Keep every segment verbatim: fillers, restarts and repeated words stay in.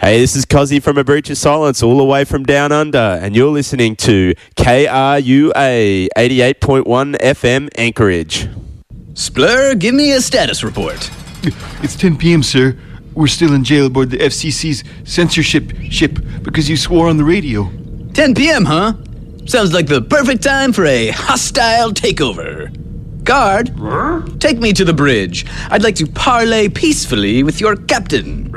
Hey, this is Cozzy from A Breach of Silence, all the way from Down Under, and you're listening to K R U A eighty-eight point one F M Anchorage. Splur, give me a status report. It's ten p.m., sir. We're still in jail aboard the F C C's censorship ship because you swore on the radio. ten p.m., huh? Sounds like the perfect time for a hostile takeover. Guard, take me to the bridge. I'd like to parley peacefully with your captain.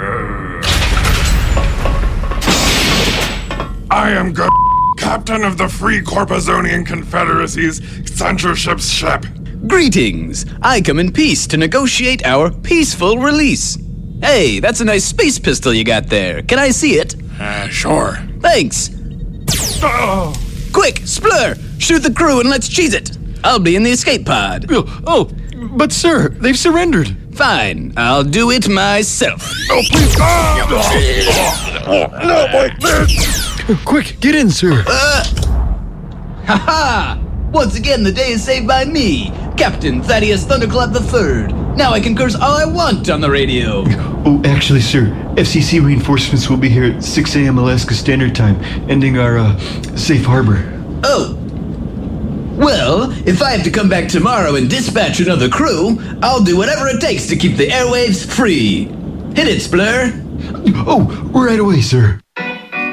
I am good captain of the Free Corpusonian Confederacy's censorship ship. Greetings. I come in peace to negotiate our peaceful release. Hey, that's a nice space pistol you got there. Can I see it? Uh, sure. Thanks. Oh. Quick, Splur, shoot the crew and let's cheese it. I'll be in the escape pod. Oh, oh, but sir, they've surrendered. Fine, I'll do it myself. Oh, please. Oh. Not like this. Quick, get in, sir. Uh, ha-ha! Once again, the day is saved by me, Captain Thaddeus Thunderclap the Third. Now I can curse all I want on the radio. Oh, actually, sir, F C C reinforcements will be here at six a.m. Alaska Standard Time, ending our, uh, safe harbor. Oh. Well, if I have to come back tomorrow and dispatch another crew, I'll do whatever it takes to keep the airwaves free. Hit it, Splur. Oh, right away, sir.